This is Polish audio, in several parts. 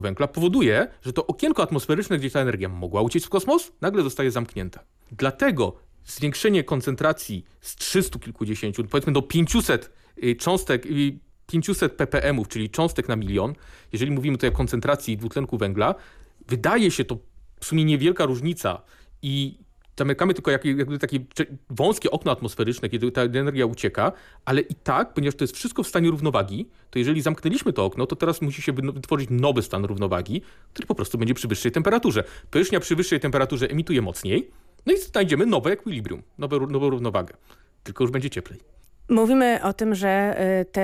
węgla powoduje, że to okienko atmosferyczne, gdzie ta energia mogła uciec w kosmos, nagle zostaje zamknięte. Dlatego zwiększenie koncentracji z 300 kilkudziesięciu, powiedzmy do 500 cząstek, 500 ppm, czyli cząstek na milion, jeżeli mówimy tutaj o koncentracji dwutlenku węgla, wydaje się to w sumie niewielka różnica i zamykamy tylko jakby takie wąskie okno atmosferyczne, kiedy ta energia ucieka, ale i tak, ponieważ to jest wszystko w stanie równowagi, to jeżeli zamknęliśmy to okno, to teraz musi się wytworzyć nowy stan równowagi, który po prostu będzie przy wyższej temperaturze. Powierzchnia przy wyższej temperaturze emituje mocniej, no i znajdziemy nowe ekwilibrium, nową równowagę. Tylko już będzie cieplej. Mówimy o tym, że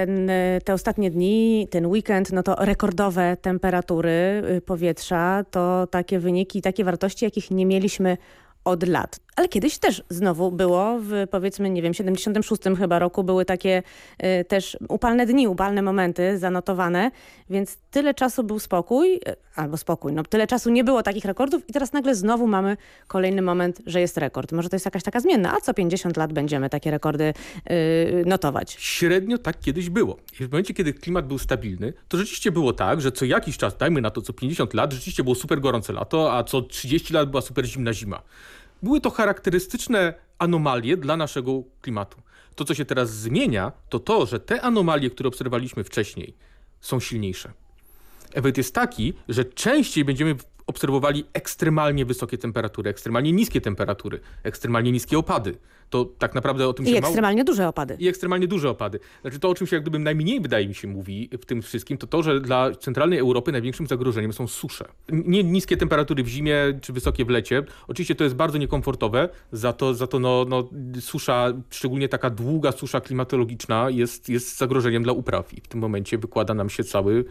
te ostatnie dni, ten weekend, no to rekordowe temperatury powietrza, to takie wyniki, takie wartości, jakich nie mieliśmy od lat. Ale kiedyś też znowu było, w powiedzmy, nie wiem, 76 chyba roku były takie też upalne dni, upalne momenty zanotowane, więc tyle czasu był spokój, no tyle czasu nie było takich rekordów i teraz nagle znowu mamy kolejny moment, że jest rekord. Może to jest jakaś taka zmienna, a co 50 lat będziemy takie rekordy notować? Średnio tak kiedyś było. I w momencie, kiedy klimat był stabilny, to rzeczywiście było tak, że co jakiś czas, dajmy na to co 50 lat, rzeczywiście było super gorące lato, a co 30 lat była super zimna zima. Były to charakterystyczne anomalie dla naszego klimatu. To, co się teraz zmienia, to to, że te anomalie, które obserwowaliśmy wcześniej, są silniejsze. Efekt jest taki, że częściej będziemy obserwowali ekstremalnie wysokie temperatury, ekstremalnie niskie temperatury, ekstremalnie niskie opady. To tak naprawdę o tym się I ekstremalnie duże opady. I ekstremalnie duże opady. Znaczy to, o czym się jak gdyby najmniej, wydaje mi się, mówi w tym wszystkim, to to, że dla centralnej Europy największym zagrożeniem są susze. Nie niskie temperatury w zimie czy wysokie w lecie. Oczywiście to jest bardzo niekomfortowe, za to susza, szczególnie taka długa susza klimatologiczna jest zagrożeniem dla upraw i w tym momencie wykłada nam się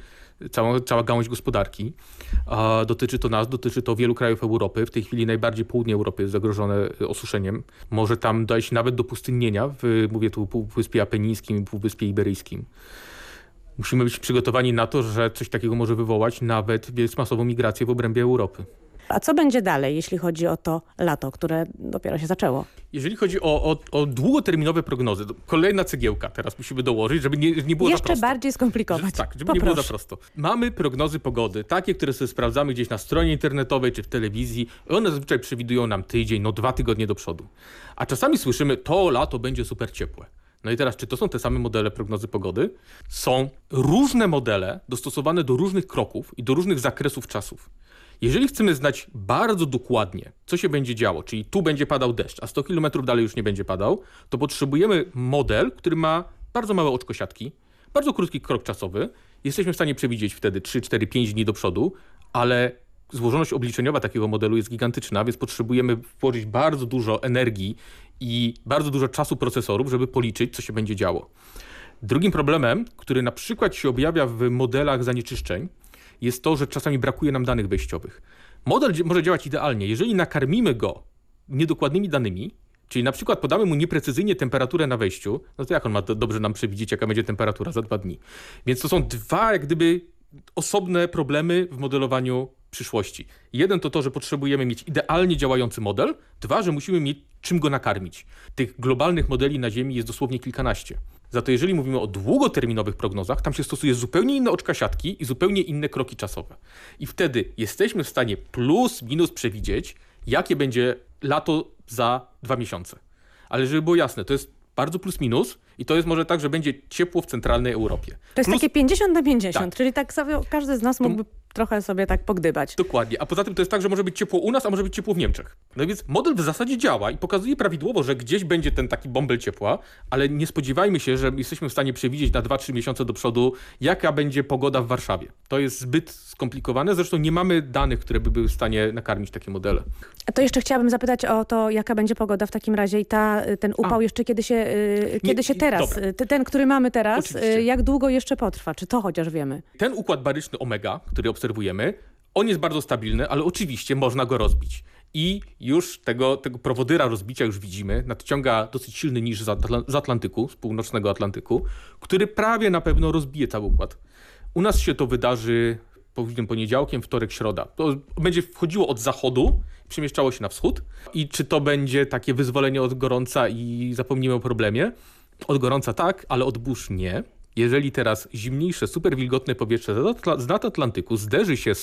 cała gałąź gospodarki. Dotyczy to nas, dotyczy to wielu krajów Europy. W tej chwili najbardziej południe Europy jest zagrożone osuszeniem. Może tam dojść nawet do pustynnienia, mówię tu o Półwyspie Apenińskim i Półwyspie Iberyjskim. Musimy być przygotowani na to, że coś takiego może wywołać nawet masową migrację w obrębie Europy. A co będzie dalej, jeśli chodzi o to lato, które dopiero się zaczęło? Jeżeli chodzi o długoterminowe prognozy, kolejna cegiełka teraz musimy dołożyć, żeby nie było jeszcze za prosto. bardziej skomplikować. Żeby nie było za prosto. Mamy prognozy pogody, takie, które sobie sprawdzamy gdzieś na stronie internetowej czy w telewizji. One zazwyczaj przewidują nam tydzień, 2 tygodnie do przodu. A czasami słyszymy, to lato będzie super ciepłe. No i teraz, czy to są te same modele prognozy pogody? Są różne modele dostosowane do różnych kroków i do różnych zakresów czasów. Jeżeli chcemy znać bardzo dokładnie, co się będzie działo, czyli tu będzie padał deszcz, a 100 km dalej już nie będzie padał, to potrzebujemy model, który ma bardzo małe oczko siatki, bardzo krótki krok czasowy. Jesteśmy w stanie przewidzieć wtedy 3, 4, 5 dni do przodu, ale złożoność obliczeniowa takiego modelu jest gigantyczna, więc potrzebujemy włożyć bardzo dużo energii i bardzo dużo czasu procesorów, żeby policzyć, co się będzie działo. Drugim problemem, który na przykład się objawia w modelach zanieczyszczeń, jest to, że czasami brakuje nam danych wejściowych. Model może działać idealnie, jeżeli nakarmimy go niedokładnymi danymi, czyli na przykład podamy mu nieprecyzyjnie temperaturę na wejściu, no to jak on ma dobrze nam przewidzieć, jaka będzie temperatura za 2 dni. Więc to są dwa jak gdyby osobne problemy w modelowaniu przyszłości. Jeden to, że potrzebujemy mieć idealnie działający model, 2, że musimy mieć czym go nakarmić. Tych globalnych modeli na Ziemi jest dosłownie kilkanaście. Za to jeżeli mówimy o długoterminowych prognozach, tam się stosuje zupełnie inne oczka siatki i zupełnie inne kroki czasowe. I wtedy jesteśmy w stanie plus minus przewidzieć, jakie będzie lato za 2 miesiące. Ale żeby było jasne, to jest bardzo plus minus i to jest może tak, że będzie ciepło w centralnej Europie. To jest takie 50/50, tak. Czyli tak sobie każdy z nas mógłby trochę sobie tak pogdybać. Dokładnie. A poza tym to jest tak, że może być ciepło u nas, a może być ciepło w Niemczech. No więc model w zasadzie działa i pokazuje prawidłowo, że gdzieś będzie ten taki bąbel ciepła, ale nie spodziewajmy się, że jesteśmy w stanie przewidzieć na 2-3 miesiące do przodu, jaka będzie pogoda w Warszawie. To jest zbyt skomplikowane, zresztą nie mamy danych, które by były w stanie nakarmić takie modele. A to jeszcze chciałabym zapytać o to, jaka będzie pogoda w takim razie i ten upał jeszcze kiedy się teraz, ten, który mamy teraz, oczywiście. Jak długo jeszcze potrwa? Czy to chociaż wiemy? Ten układ baryczny omega, który obserwujemy, on jest bardzo stabilny, ale oczywiście można go rozbić. I już tego prowodyra rozbicia już widzimy. Nadciąga dosyć silny niż z Atlantyku, z północnego Atlantyku, który prawie na pewno rozbije cały układ. U nas się to wydarzy poniedziałkiem, wtorek, środa. To będzie wchodziło od zachodu, przemieszczało się na wschód. I czy to będzie takie wyzwolenie od gorąca i zapomnimy o problemie? Od gorąca tak, ale od burz nie. Jeżeli teraz zimniejsze, super wilgotne powietrze z nadatlantyku zderzy się z